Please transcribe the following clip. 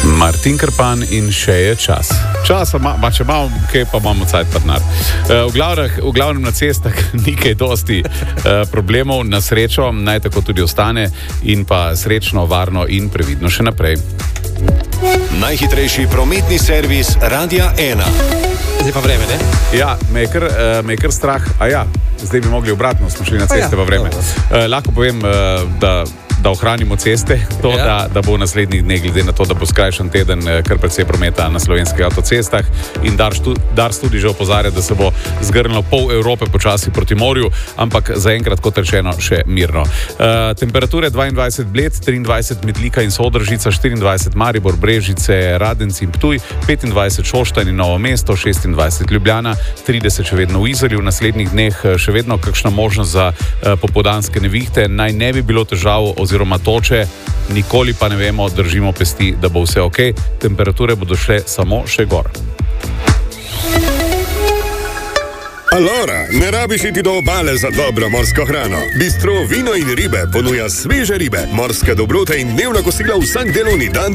Martin Krpan in še je čas. Časa, če imamo kaj, pa imamo cajt pa denar. V glavnem na cestah ni kaj dosti problemov, na srečo naj tako tudi ostane in pa srečno, varno in previdno še naprej. Najhitrejši prometni servis Radia 1. Zdaj pa vreme, ne? Ja, me je kar strah. Zdaj bi mogli obratno, smo šli na ceste pa vreme. Lahko povem, da ohranimo ceste, da bo v naslednjih dneh, glede na to, da bo skrajšan teden, kar precej prometa na slovenskih avtocestah in Dars tudi že opozarja, da se bo zgrnilo pol Evrope počasi proti morju, ampak zaenkrat, kot rečeno, še mirno. Temperature 22 Bled, 23 Metlika in Sodržica, 24 Maribor, Brežice, Radenci in Ptuj, 25 Šoštanj in Novo mesto, 26 Ljubljana, 30 še vedno v Izoli, v naslednjih dneh še vedno kakšna možnost za popoldanske nevihte, naj ne bi bilo težav oziroma toče, nikoli pa ne vemo, držimo pesti, da bo vse ok, temperature bodo šle samo še gor. Alora, ne rabiš iti do obale za dobro morsko hrano. Bistro Vino in ribe ponuja sveže ribe, morske dobrote in dnevna kosila vsak delovni dan